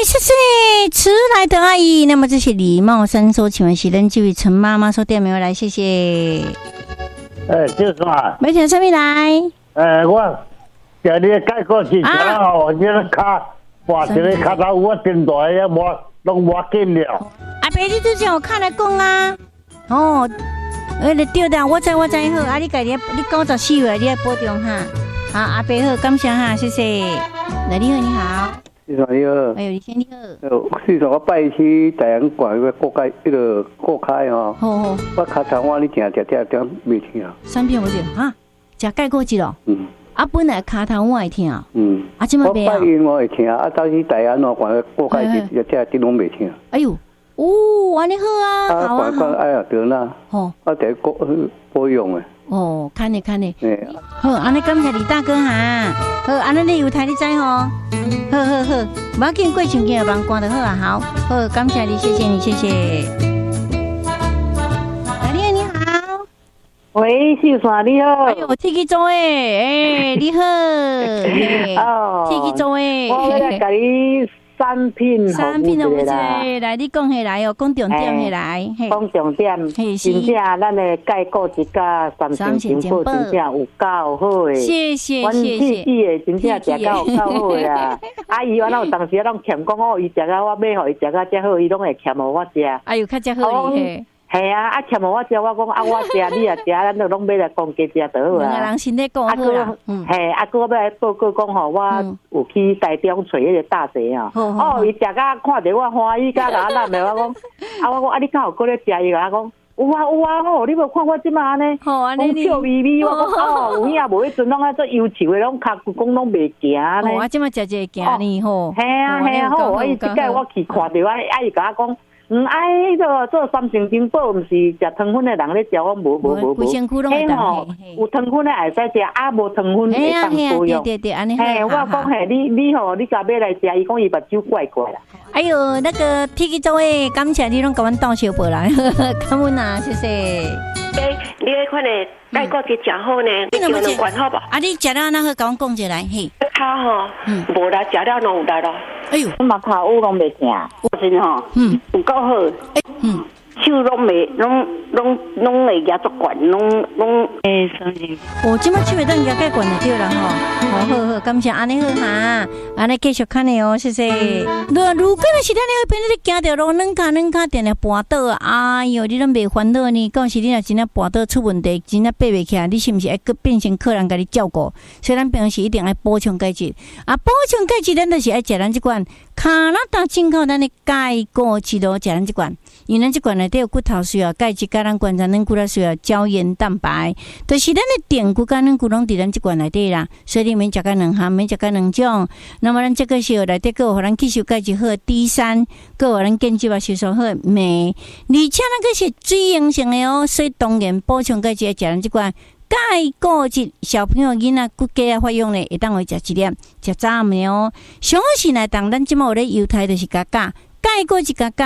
谢谢迟来的阿姨。那么这是李茂生所请问是咱这位陈妈妈说点名来，谢谢。 就是嘛。 没听什么来？ 我叫你改过之前哦，你个卡，哇，这个卡头我真大呀，我拢无紧了。 阿伯，你之前有看来讲啊？哦，对的，我知好。啊，你94月你要保重哈。好，阿伯好，感谢哈，谢谢。来，你好，你好。 你好，你好。 哎呦，你好。 是说我拜去大洋馆个过开，那个过开哦。 好。 我卡长我你听没听啊？ 3片我就啊，食盖过去咯。啊，本来卡头我会听。啊，这么没啊？ 我拜因我会听，啊，到去大洋馆过开这拢没听。 哎呦，安尼好啊，好啊。 哎呀，对啦。 哦。 我得保用诶。 哦，看你。好，安尼感谢李大哥哈。好，安尼你有台你知吼。好，不要紧，过情境帮关就好啊。好，感谢你，谢谢你，谢谢。你好。 喂，秀山你好。 哎呦，天气做诶，你好。哦。天气做诶。 我来甲你3片好啦。来，你讲下来哦，讲重点下来。 讲重点，真正咱的介顾一家三成情报真正有够好诶。 谢谢。 阮自己诶真正食到有够好诶啦。阿姨我有当时拢欠讲哦，伊食啊，我买互伊食啊，遮好，伊拢会欠互我食。 哎呦，较遮好哩。 系啊，欠互我食，我讲啊，我食你也食，咱就拢买来公家食就好啊。 两个人身体讲好啦。 嘿，啊，哥要来报告讲吼，我有去台中找迄个大姐啊。哦，伊食甲看着我欢喜甲我咱的，我讲啊，我讲啊，你敢有搁咧食伊个？我讲有啊吼，你无看我即马安尼，讲笑眯眯，我讲哦，有影无？迄阵拢啊做忧愁的，拢脚骨讲拢袂行呢。 我即马食一个行呢吼。 嘿啊，好，我伊即摆我去看着我，啊伊甲我讲。迄个做三成金宝，毋是食糖分的人咧食，我无。 规身躯拢会当。 有糖分的会使食，啊无糖分会当保养。 对，安尼。 嘿，我讲嘿，你吼，你甲买来食，伊讲伊目睭怪怪啦。 哎呦，那个天气做诶，感谢你拢甲阮倒小报来，感恩啊，谢谢。 你迄款的介顾一食好呢，你就能管好吧？ 啊，你食了那个甲阮讲一来，嘿。 骹吼，无来食了拢有力咯。 哎呦， 我嘛骹有拢袂疼，有真吼，有够好。手拢袂，拢会压足管，拢诶，生意。 即摆手会当压介管就对啦吼。好，感谢安尼好哈，安尼继续看的哦，谢谢。如果是咱那边你行着路，软骹定定绊倒啊，哎呦，你拢袂烦恼呢？到时你若真正绊倒出问题，真正爬袂起来，你是毋是爱变成客人甲你照顾？所以咱平时一定爱补充钙质啊，补充钙质，咱就是爱食咱即款加拿大进口咱的钙果质咯，食咱即款，因为咱即款内底有骨头需要钙质，甲咱观察咱骨头需要胶原蛋白，就是咱的电骨甲咱骨拢伫咱即款内底啦，所以你免食甲两项，免食甲两种。那么咱这个是内底个互咱吸收钙质好 D3，个互咱建基啊吸收好镁，而且那个是水溶性的哦，所以当然补充钙质要食咱即款。钙果质，小朋友囡仔骨骼啊发育呢，会当会食一粒，食早暝哦。上好是来当咱即马有咧犹太就是加钙果质加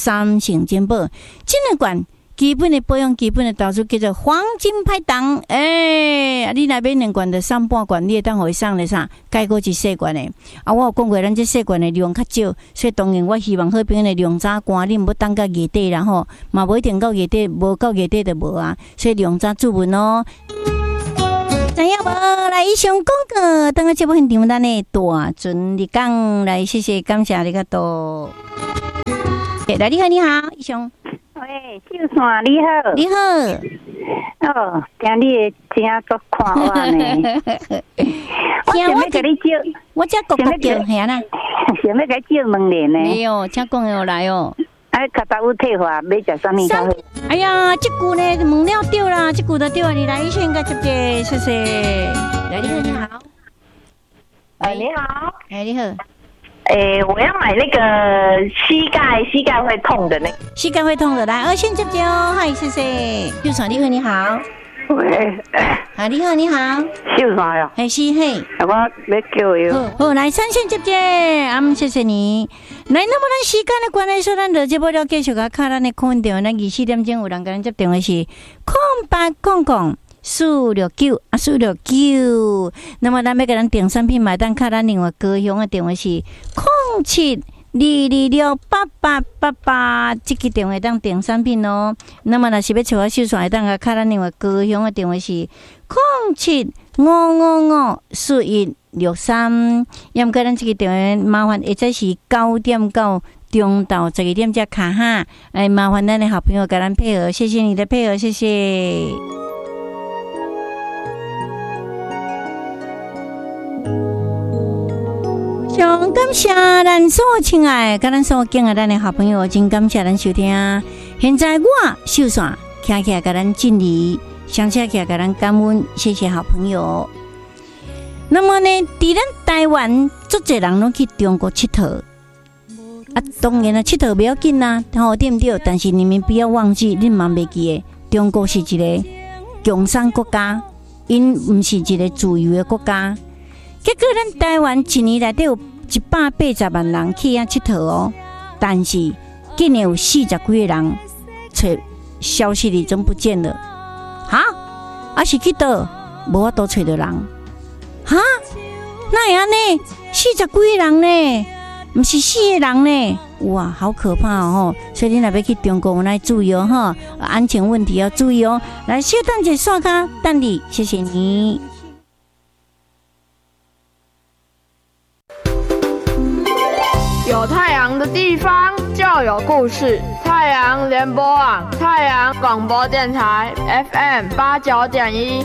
3成金宝，这两罐基本的保养、基本的投资叫做黄金拍档。你那边两罐的3半罐，你会当会送咧啥？钙果质细罐的啊，我有讲过，咱这细罐的量较少，所以当然我希望好朋友的量早关，你唔要等到月底啦吼，嘛无一定到月底，无到月底就无啊，所以量早注文哦。知影无？来，以上广告，等下节目现场咱的大准你讲来，谢谢，感谢你较多。来，你好，以上。 喂，秀山你好。 你好。 哦，听你的声足看我呢。我想要甲你借， 我只国国叫吓啦。 想要甲你借问你呢。 没有，请讲的来哦。 啊，较早有退化，要食啥物较好？ 哎呀，这句呢问了对啦，这句就对了。你来，以前应该接接，谢谢。来，你好。 你好。 你好。 我要买那个膝盖会痛的那个。 膝盖会痛的，来，先接接哦，嗨，谢谢。秀爽，你好。 喂。 啊，你好。 秀爽呀。 是嘿。 我要叫伊。 好，来，先接接，谢谢你。来，那么咱时间的关系，说咱落节目了，继续甲卡咱的空电话，咱24点钟有人甲咱接电话是0800-469469。那么咱要甲咱订产品买单，卡咱另外高雄的电话是 22668888这个电话当订产品哦。那么若是要找我秀爽的，当个卡咱另外高雄的电话是0755541163。要么个咱这个电话麻烦，或者是9点到中到12点才卡哈。麻烦咱的好朋友给咱配合，谢谢你的配合，谢谢。上感谢咱所有亲爱跟咱所有敬爱咱的好朋友，真感谢咱收听。现在我秀爽徛起来跟咱敬礼，想起来跟咱感恩，谢谢好朋友。那么呢，伫咱台湾足侪人拢去中国佚佗啊，当然啦，佚佗不要紧啦，对不对？但是你们不要忘记，你嘛袂记的，中国是一个共产国家，因不是一个自由的国家。结果咱台湾一年内底有180万人去遐佚佗哦，但是竟然有40几个人消息里真不见了，哈？啊是去倒无法度找到人，哈？那会安尼40几个人呢？不是4个人呢？哇，好可怕哦！所以你若要去中国，来注意哦，安全问题要注意哦。来，小等者刷卡，等你，谢谢你。 有太阳的地方就有故事。太阳联播网，太阳广播电台 FM89.1。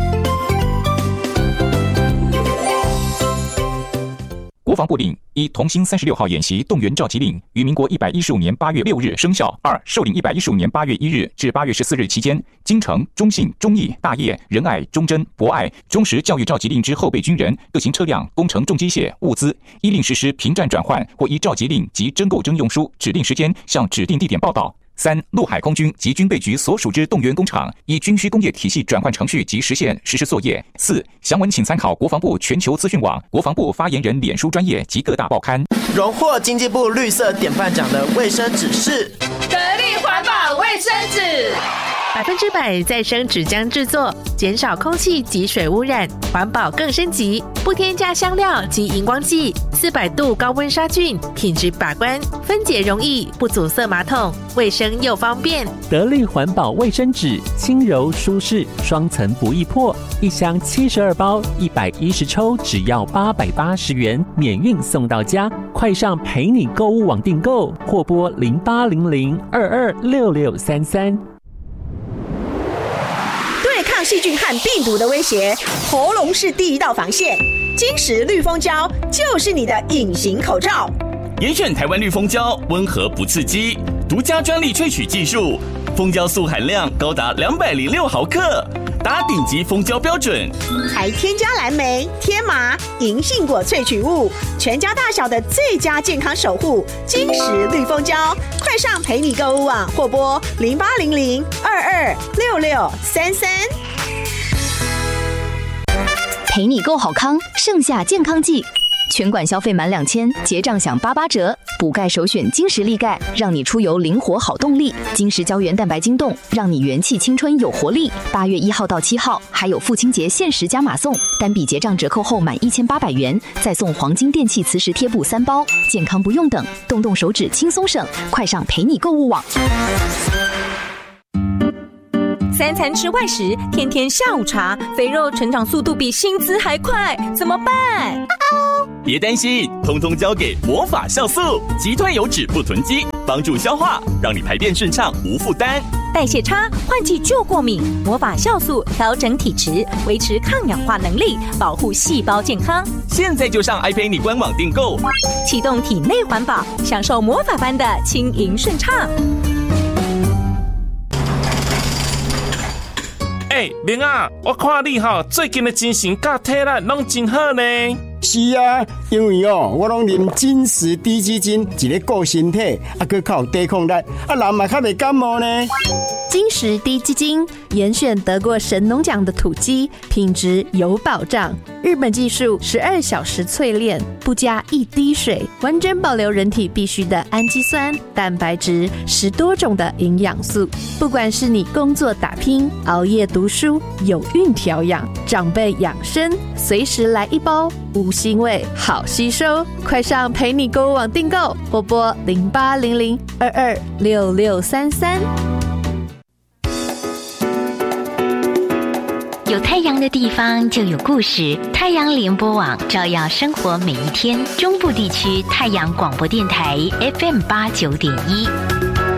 国防部令：一、同心36号演习动员召集令于民国115年8月6日生效。2、受领115年8月1日至8月14日期间，京城、中信、忠义、大业、仁爱、忠贞、博爱、忠实教育召集令之后备军人、各型车辆、工程重机械、物资，依令实施平战转换或依召集令及征购征用书指定时间向指定地点报到。3、陆海空军及军备局所属之动员工厂，依军需工业体系转换程序及实现实施作业。4、详文请参考国防部全球资讯网、国防部发言人脸书专页及各大报刊。 荣获经济部绿色典范奖的卫生纸是得力环保卫生纸 ，100%再生纸浆制作，减少空气及水污染，环保更升级，不添加香料及荧光剂，400度高温杀菌，品质把关，分解容易，不阻塞马桶，卫生又方便。 得力环保卫生纸，轻柔舒适，双层不易破，一箱72包，110抽，只要880元，免运送到家。快上陪你购物网订购，或拨0800226633。 对抗细菌和病毒的威胁，喉咙是第一道防线。金石绿蜂胶就是你的隐形口罩。 严选台湾绿蜂胶，温和不刺激，独家专利萃取技术，蜂胶素含量高达206毫克，达顶级蜂胶标准， 还添加蓝莓、天麻、银杏果萃取物，全家大小的最佳健康守护。金石绿蜂胶，快上陪你购物网或拨0800226633。 陪你购好康，盛夏健康季，全馆消费满2000，结账享88折。补钙首选金石力钙，让你出游灵活好动力。金石胶原蛋白晶冻，让你元气青春有活力。8月1号到7号，还有父亲节限时加码送，单笔结账折扣后满1800元，再送黄金电器磁石贴布3包。健康不用等，动动手指轻松省，快上陪你购物网。 3餐吃外食，天天下午茶，肥肉成长速度比薪资还快，怎么办？ 别担心，通通交给魔法酵素，击退油脂不囤积，帮助消化，让你排便顺畅无负担。 代谢差，换季就过敏，魔法酵素调整体质，维持抗氧化能力，保护细胞健康。 现在就上iPay你官网订购， 启动体内环保，享受魔法般的轻盈顺畅。 明啊，我看你最近的精神甲体力拢真好呢。 是啊，因为我拢啉金石低基金，一个顾身体，还佫靠抵抗力，人嘛较袂感冒呢。 金石低基金严选得过神农奖的土鸡，品质有保障。日本技术12小时淬炼，不加一滴水，完整保留人体必需的氨基酸、蛋白质，10多种的营养素。不管是你工作打拼、熬夜读书、有孕调养、长辈养生，随时来一包，无腥味，好吸收。快上陪你购物网订购，或拨0800226633。 有太阳的地方就有故事，太阳联播网照耀生活每一天。中部地区太阳广播电台 FM 89.1。